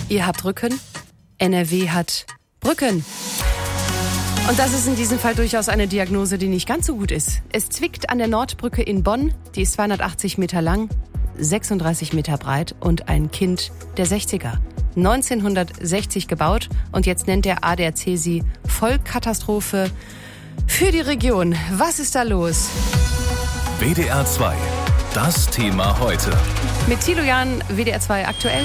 Ihr habt Rücken, NRW hat Brücken. Und das ist in diesem Fall durchaus eine Diagnose, die nicht ganz so gut ist. Es zwickt an der Nordbrücke in Bonn, die ist 280 Meter lang, 36 Meter breit und ein Kind der 60er. 1960 gebaut und jetzt nennt der ADAC sie Vollkatastrophe für die Region. Was ist da los? WDR 2, das Thema heute. Mit Thilo Jahn, WDR 2 aktuell.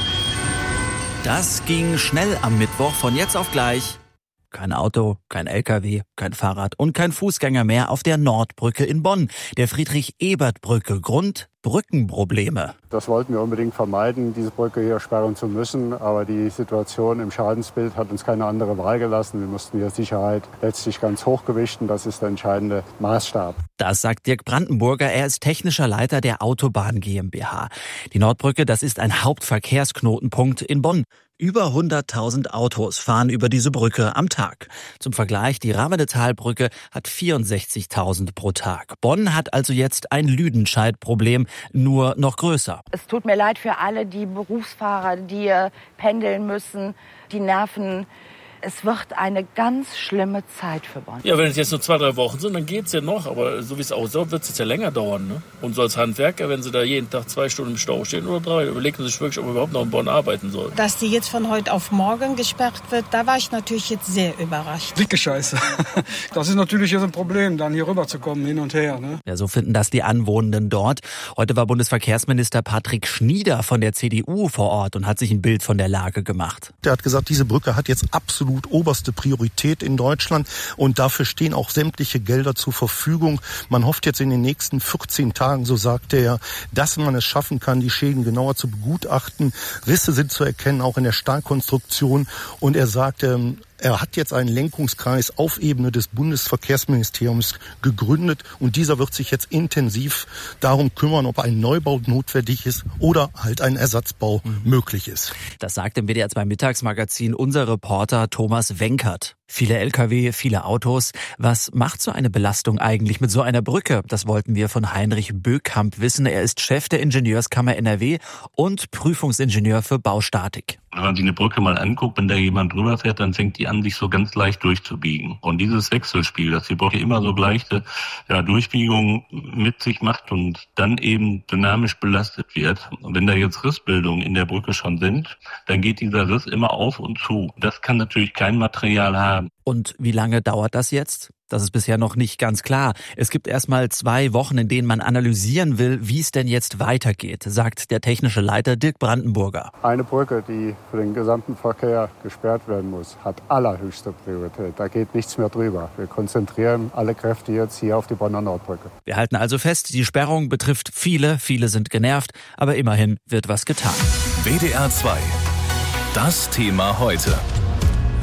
Das ging schnell am Mittwoch, von jetzt auf gleich. Kein Auto, kein LKW, kein Fahrrad und kein Fußgänger mehr auf der Nordbrücke in Bonn. Der Friedrich-Ebert-Brücke. Grund: Brückenprobleme. Das wollten wir unbedingt vermeiden, diese Brücke hier sperren zu müssen. Aber die Situation im Schadensbild hat uns keine andere Wahl gelassen. Wir mussten hier Sicherheit letztlich ganz hoch gewichten. Das ist der entscheidende Maßstab. Das sagt Dirk Brandenburger. Er ist technischer Leiter der Autobahn GmbH. Die Nordbrücke, das ist ein Hauptverkehrsknotenpunkt in Bonn. Über 100.000 Autos fahren über diese Brücke am Tag. Zum Vergleich, die Ramedetalbrücke hat 64.000 pro Tag. Bonn hat also jetzt ein Lüdenscheid-Problem, nur noch größer. Es tut mir leid für alle die Berufsfahrer, die pendeln müssen, die Nerven. Es wird eine ganz schlimme Zeit für Bonn. Ja, wenn es jetzt nur 2-3 Wochen sind, dann geht's ja noch. Aber so wie es aussieht, wird es jetzt ja länger dauern. Ne? Und so als Handwerker, wenn Sie da jeden Tag 2 Stunden im Stau stehen oder 3, überlegen Sie sich wirklich, ob man überhaupt noch in Bonn arbeiten soll. Dass die jetzt von heute auf morgen gesperrt wird, da war ich natürlich jetzt sehr überrascht. Dicke Scheiße. Das ist natürlich jetzt ein Problem, dann hier rüber zu kommen, hin und her. Ne? Ja, so finden das die Anwohnenden dort. Heute war Bundesverkehrsminister Patrick Schnieder von der CDU vor Ort und hat sich ein Bild von der Lage gemacht. Der hat gesagt, diese Brücke hat jetzt absolut oberste Priorität in Deutschland und dafür stehen auch sämtliche Gelder zur Verfügung. Man hofft jetzt in den nächsten 14 Tagen, so sagte er, dass man es schaffen kann, die Schäden genauer zu begutachten. Risse sind zu erkennen, auch in der Stahlkonstruktion. Und er sagte, er hat jetzt einen Lenkungskreis auf Ebene des Bundesverkehrsministeriums gegründet und dieser wird sich jetzt intensiv darum kümmern, ob ein Neubau notwendig ist oder halt ein Ersatzbau möglich ist. Das sagt im WDR 2 Mittagsmagazin unser Reporter Thomas Wenkert. Viele LKW, viele Autos. Was macht so eine Belastung eigentlich mit so einer Brücke? Das wollten wir von Heinrich Bökamp wissen. Er ist Chef der Ingenieurskammer NRW und Prüfungsingenieur für Baustatik. Wenn man sich eine Brücke mal anguckt, wenn da jemand drüber fährt, dann fängt die an, sich so ganz leicht durchzubiegen. Und dieses Wechselspiel, dass die Brücke immer so leichte Durchbiegungen mit sich macht und dann eben dynamisch belastet wird. Und wenn da jetzt Rissbildungen in der Brücke schon sind, dann geht dieser Riss immer auf und zu. Das kann natürlich kein Material haben. Und wie lange dauert das jetzt? Das ist bisher noch nicht ganz klar. Es gibt erstmal 2 Wochen, in denen man analysieren will, wie es denn jetzt weitergeht, sagt der technische Leiter Dirk Brandenburger. Eine Brücke, die für den gesamten Verkehr gesperrt werden muss, hat allerhöchste Priorität. Da geht nichts mehr drüber. Wir konzentrieren alle Kräfte jetzt hier auf die Bonner Nordbrücke. Wir halten also fest, die Sperrung betrifft viele sind genervt, aber immerhin wird was getan. WDR 2, das Thema heute.